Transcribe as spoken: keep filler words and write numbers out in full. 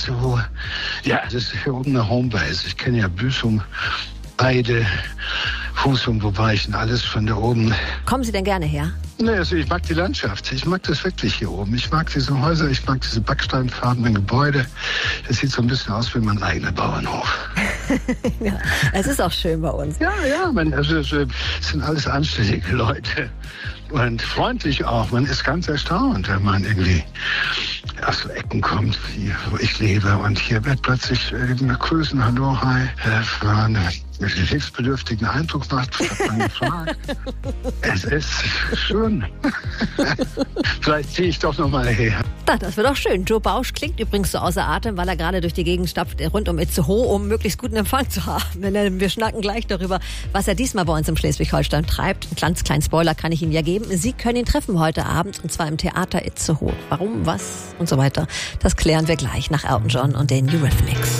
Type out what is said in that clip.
Itzehoe. Ja, das ist hier oben eine Homebase. Ich kenne ja Büsum, Heide, Husum, wobei ich denn alles von da oben. Kommen Sie denn gerne her? Nee, also ich mag die Landschaft. Ich mag das wirklich hier oben. Ich mag diese Häuser, ich mag diese backsteinfarbenen Gebäude. Das sieht so ein bisschen aus wie mein eigener Bauernhof. Ja, es ist auch schön bei uns. Ja, ja, man, also es sind alles anständige Leute. Und freundlich auch. Man ist ganz erstaunt, wenn man irgendwie aus so Ecken kommt, wie, wo ich lebe. Und hier wird plötzlich äh, begrüßen, hallo, hi, äh, man einen hilfsbedürftigen Eindruck macht. Hat man gefragt. Es ist schön. Vielleicht ziehe ich doch noch mal her. Na, das wird doch schön. Joe Bausch klingt übrigens so außer Atem, weil er gerade durch die Gegend stapft rund um Itzehoe, um möglichst guten Empfang zu haben. Wir schnacken gleich darüber, was er diesmal bei uns im Schleswig-Holstein treibt. Einen ganz kleinen Spoiler kann ich Ihnen ja geben. Sie können ihn treffen heute Abend, und zwar im Theater Itzehoe. Warum, was und so weiter, das klären wir gleich nach Elton John und den Eurythmics.